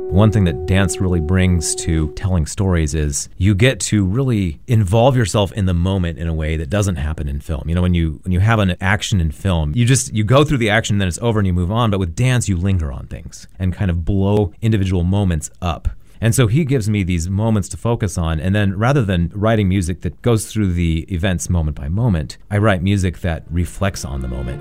One thing that dance really brings to telling stories is you get to really involve yourself in the moment in a way that doesn't happen in film. You know, when you have an action in film, you go through the action and then it's over and you move on. But with dance, you linger on things and kind of blow individual moments up. And so he gives me these moments to focus on. And then rather than writing music that goes through the events moment by moment, I write music that reflects on the moment.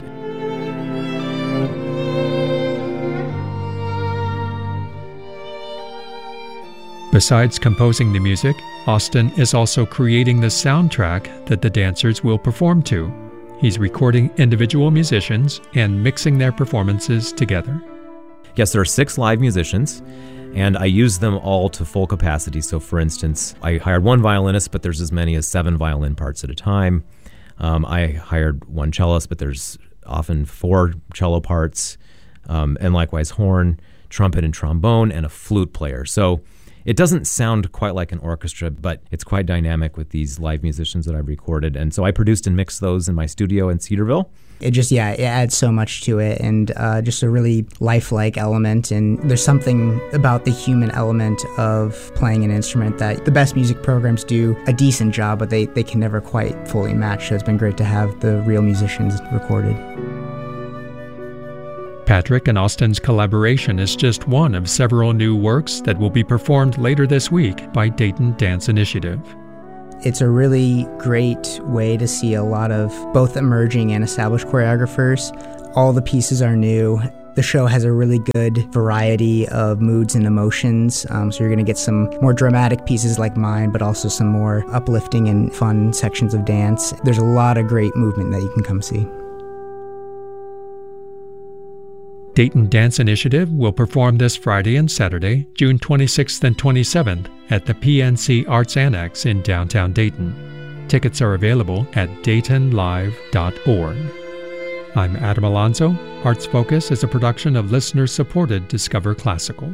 Besides composing the music, Austin is also creating the soundtrack that the dancers will perform to. He's recording individual musicians and mixing their performances together. Yes, there are 6 live musicians, and I use them all to full capacity. So, for instance, I hired 1 violinist, but there's as many as 7 violin parts at a time. I hired 1 cellist, but there's often 4 cello parts, and likewise horn, trumpet, and trombone, and a flute player. So it doesn't sound quite like an orchestra, but it's quite dynamic with these live musicians that I've recorded. And so I produced and mixed those in my studio in Cedarville. It adds so much to it, and just a really lifelike element. And there's something about the human element of playing an instrument that the best music programs do a decent job, but they can never quite fully match. So it's been great to have the real musicians recorded. Patrick and Austin's collaboration is just one of several new works that will be performed later this week by Dayton Dance Initiative. It's a really great way to see a lot of both emerging and established choreographers. All the pieces are new. The show has a really good variety of moods and emotions, so you're going to get some more dramatic pieces like mine, but also some more uplifting and fun sections of dance. There's a lot of great movement that you can come see. Dayton Dance Initiative will perform this Friday and Saturday, June 26th and 27th, at the PNC Arts Annex in downtown Dayton. Tickets are available at DaytonLive.org. I'm Adam Alonso. Arts Focus is a production of listener-supported Discover Classical.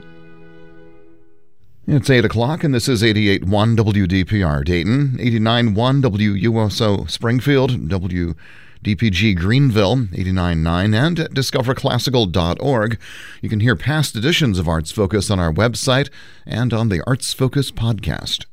It's 8 o'clock, and this is 88.1 WDPR Dayton, 89.1 WUSO Springfield, WDPG Greenville, 89.9, and at discoverclassical.org. You can hear past editions of Arts Focus on our website and on the Arts Focus podcast.